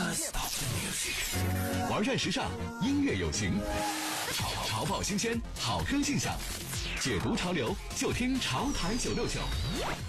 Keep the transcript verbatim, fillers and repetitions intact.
玩转时尚，音乐有情，潮潮爆新鲜，好歌尽享，解读潮流就听潮台九六九。